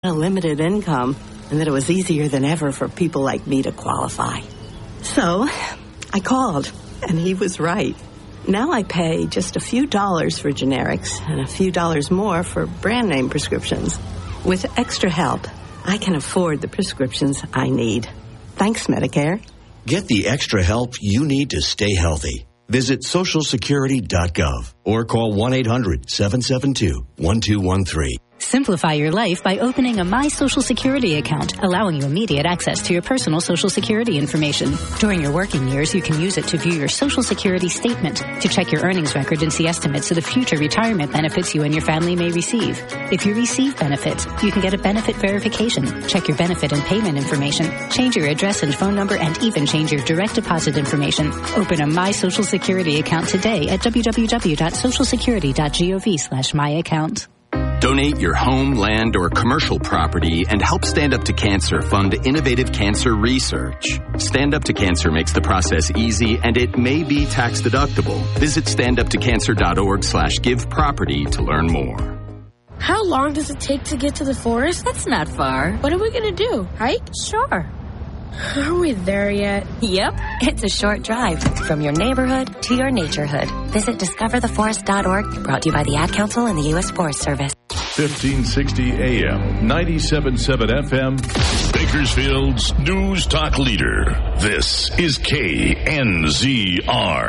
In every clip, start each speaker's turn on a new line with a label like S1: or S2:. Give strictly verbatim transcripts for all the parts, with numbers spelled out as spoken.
S1: a limited income and that it was easier than ever for people like me to qualify. So I called, and he was right. Now I pay just a few dollars for generics and a few dollars more for brand name prescriptions. With extra help, I can afford the prescriptions I need. Thanks, Medicare.
S2: Get the extra help you need to stay healthy. Visit social security dot gov or call one eight hundred seven seven two one two one three.
S3: Simplify your life by opening a My Social Security account, allowing you immediate access to your personal Social Security information. During your working years, you can use it to view your Social Security statement, to check your earnings record and see estimates of the future retirement benefits you and your family may receive. If you receive benefits, you can get a benefit verification, check your benefit and payment information, change your address and phone number, and even change your direct deposit information. Open a My Social Security account today at w w w dot social security dot gov slash my account.
S4: Donate your home, land, or commercial property and help Stand Up to Cancer fund innovative cancer research. Stand Up to Cancer makes the process easy, and it may be tax deductible. Visit stand up to cancer dot org slash give property to learn more.
S5: How long does it take to get to the forest?
S6: That's not far.
S5: What are we going to do? Hike?
S6: Sure.
S5: Are we there yet?
S6: Yep. It's a short drive from your neighborhood to your naturehood. Visit discover the forest dot org, brought to you by the Ad Council and the U S Forest Service.
S7: fifteen sixty A M, ninety-seven point seven F M, Bakersfield's News Talk leader. This is K N Z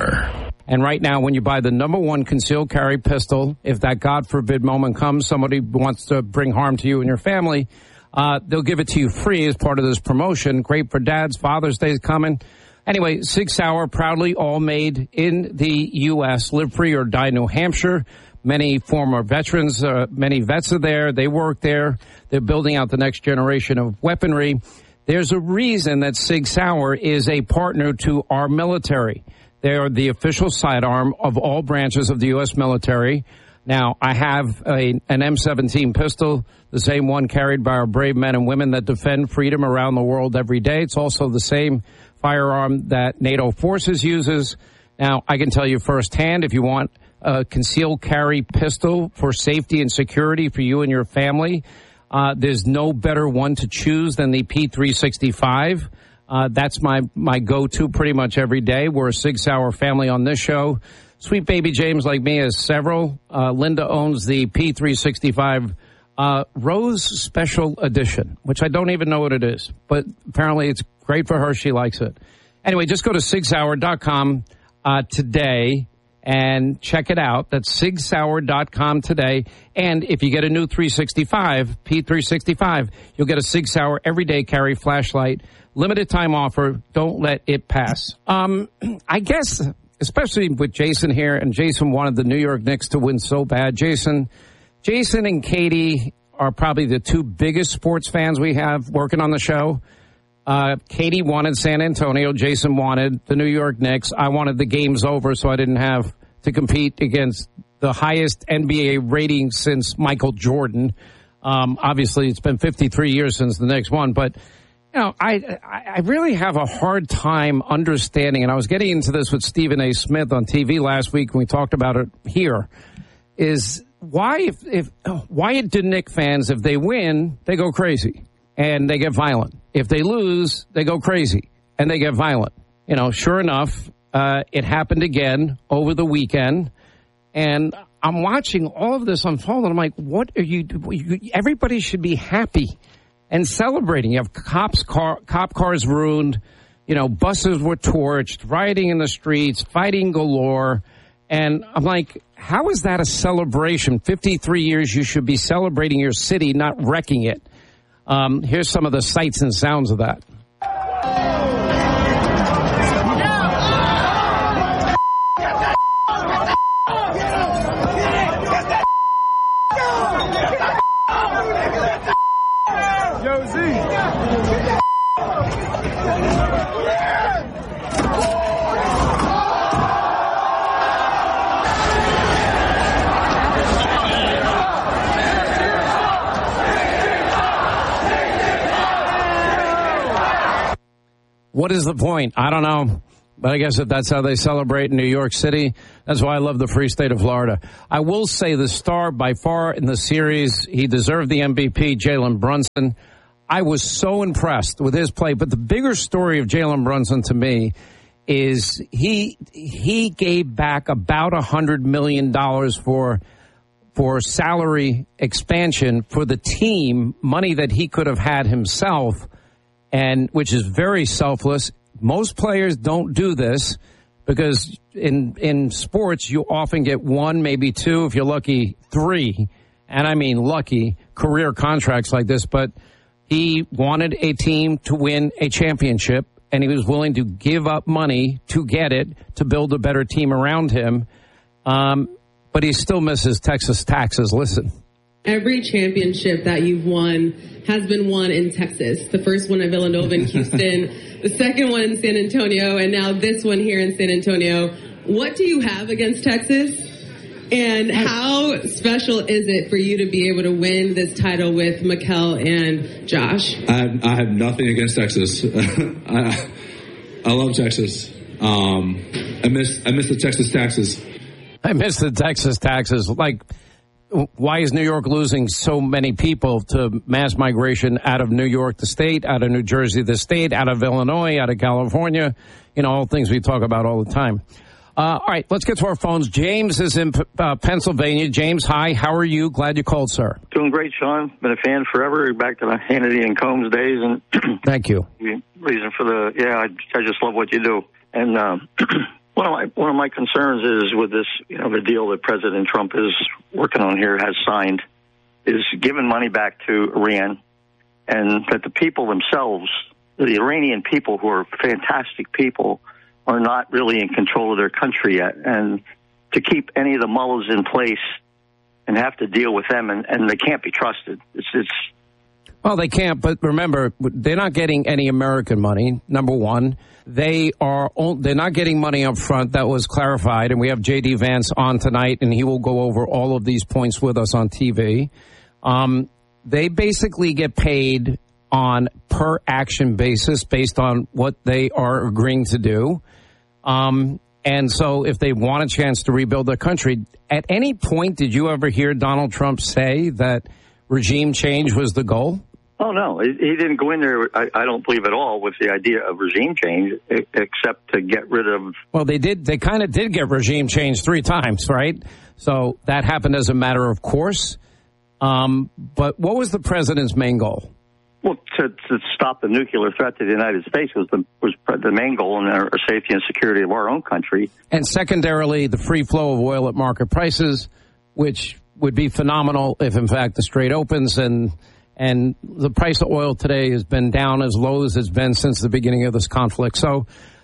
S7: R.
S8: And right now, when you buy the number one concealed carry pistol, if that God forbid moment comes, somebody wants to bring harm to you and your family, uh, they'll give it to you free as part of this promotion. Great for dads. Father's Day is coming. Anyway, Sig Sauer, proudly all made in the U S Live free or die New Hampshire. Many former veterans, uh, many vets are there. They work there. They're building out the next generation of weaponry. There's a reason that Sig Sauer is a partner to our military. They are the official sidearm of all branches of the U S military. Now, I have a, an M seventeen pistol, the same one carried by our brave men and women that defend freedom around the world every day. It's also the same firearm that NATO Forces uses. Now, I can tell you firsthand, if you want a concealed carry pistol for safety and security for you and your family, uh, there's no better one to choose than the P three sixty-five. Uh, that's my, my go-to pretty much every day. We're a Sig Sauer family on this show. Sweet baby James, like me, has several. Uh, Linda owns the P three sixty-five uh, Rose Special Edition, which I don't even know what it is, but apparently it's great for her. She likes it. Anyway, just go to sig sauer dot com uh, today and check it out. That's sig sauer dot com today. And if you get a new three sixty-five, P three sixty-five, you'll get a Sig Sauer everyday carry flashlight. Limited time offer. Don't let it pass. Um, I guess, especially with Jason here, and Jason wanted the New York Knicks to win so bad. Jason, Jason and Katie are probably the two biggest sports fans we have working on the show. Uh, Katie wanted San Antonio. Jason wanted the New York Knicks. I wanted the games over so I didn't have to compete against the highest N B A rating since Michael Jordan. Um, obviously, it's been fifty-three years since the Knicks won, but you know, I I really have a hard time understanding, and I was getting into this with Stephen A. Smith on T V last week when we talked about it here, is why if, if why do Knicks fans, if they win, they go crazy and they get violent. If they lose, they go crazy and they get violent. You know, sure enough, uh, it happened again over the weekend, and I'm watching all of this unfold, and I'm like, what are you, you everybody should be happy and celebrating. You have cops car, cop cars ruined, you know, buses were torched, rioting in the streets, fighting galore. And I'm like, how is that a celebration? fifty-three years, you should be celebrating your city, not wrecking it. Um, here's some of the sights and sounds of that. What is the point? I don't know. But I guess if that's how they celebrate in New York City, that's why I love the free state of Florida. I will say the star by far in the series, he deserved the M V P, Jalen Brunson. I was so impressed with his play. But the bigger story of Jalen Brunson to me is he he gave back about one hundred million dollars for for salary expansion for the team, money that he could have had himself, and which is very selfless. Most players don't do this because in in sports you often get one, maybe two, if you're lucky, three, and I mean lucky, career contracts like this. But he wanted a team to win a championship, and he was willing to give up money to get it, to build a better team around him. Um, but he still misses Texas taxes. Listen.
S9: Every championship that you've won has been won in Texas. The first one at Villanova in Houston, the second one in San Antonio, and now this one here in San Antonio. What do you have against Texas? And how special is it for you to be able to win this title with Mikel and Josh?
S10: I, I have nothing against Texas. I, I love Texas. Um, I miss I miss the Texas taxes.
S8: I miss the Texas taxes. Like, why is New York losing so many people to mass migration out of New York, the state, out of New Jersey, the state, out of Illinois, out of California? You know, all things we talk about all the time. Uh, all right, let's get to our phones. James is in uh, Pennsylvania. James, hi. How are you? Glad you called, sir.
S11: Doing great, Sean. Been a fan forever, back to the Hannity and Combs days. And
S8: thank you.
S11: Reason for the yeah, I, I just love what you do. And uh, one of my one of my concerns is with this, you know, the deal that President Trump is working on here, has signed, is giving money back to Iran, and that the people themselves, the Iranian people, who are fantastic people, are not really in control of their country yet. And to keep any of the mullahs in place and have to deal with them, and, and they can't be trusted. It's, it's
S8: Well, they can't, but remember, they're not getting any American money, number one. They are, they're not getting money up front. That was clarified, and we have J D. Vance on tonight, and he will go over all of these points with us on T V. Um, they basically get paid on per action basis based on what they are agreeing to do. Um, and so if they want a chance to rebuild their country, at any point did you ever hear Donald Trump say that regime change was the goal?
S11: Oh, no. He, he didn't go in there, I, I don't believe at all, with the idea of regime change, except to get rid of...
S8: Well, they did. They kind of did get regime change three times, right? So that happened as a matter of course. Um, but what was the president's main goal?
S11: Well, to, to stop the nuclear threat to the United States was the was the main goal in our safety and security of our own country.
S8: And secondarily, the free flow of oil at market prices, which would be phenomenal if, in fact, the Strait opens. And and the price of oil today has been down as low as it's been since the beginning of this conflict. So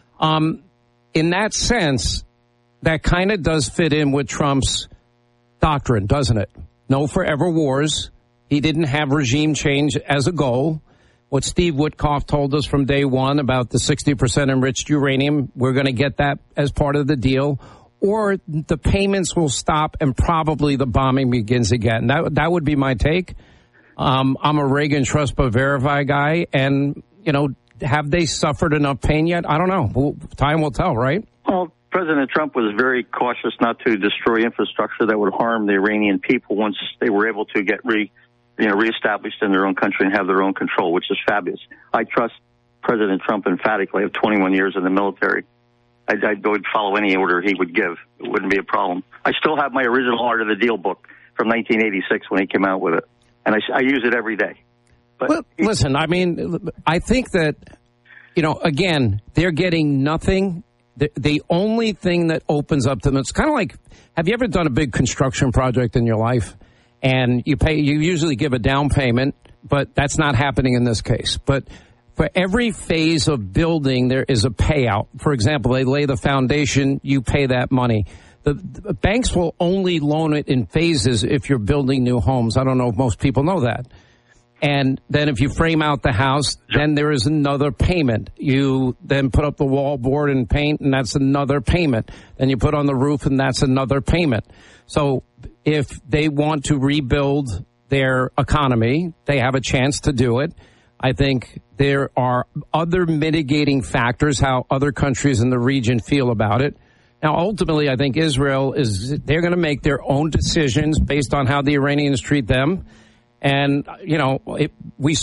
S8: um, in that sense, that kind of does fit in with Trump's doctrine, doesn't it? No forever wars. He didn't have regime change as a goal. What Steve Witkoff told us from day one about the sixty percent enriched uranium, we're going to get that as part of the deal. Or the payments will stop and probably the bombing begins again. That that would be my take. Um, I'm a Reagan Trust but Verify guy. And, you know, have they suffered enough pain yet? I don't know. Well, time will tell, right?
S11: Well, President Trump was very cautious not to destroy infrastructure that would harm the Iranian people once they were able to get re, you know, reestablished in their own country and have their own control, which is fabulous. I trust President Trump emphatically. I have twenty-one years in the military. I, I would follow any order he would give. It wouldn't be a problem. I still have my original Art of the Deal book from nineteen eighty-six when he came out with it, and I, I use it every day. But
S8: well, he, listen, I mean, I think that, you know, again, they're getting nothing. The, the only thing that opens up to them, it's kind of like, have you ever done a big construction project in your life? And you pay, you usually give a down payment, but that's not happening in this case. But for every phase of building, there is a payout. For example, they lay the foundation, you pay that money. The, the banks will only loan it in phases if you're building new homes. I don't know if most people know that. And then if you frame out the house, then there is another payment. You then put up the wall board and paint, and that's another payment. Then you put on the roof, and that's another payment. So if they want to rebuild their economy, they have a chance to do it. I think there are other mitigating factors, how other countries in the region feel about it. Now, ultimately, I think Israel is, they're going to make their own decisions based on how the Iranians treat them. And, you know, it, we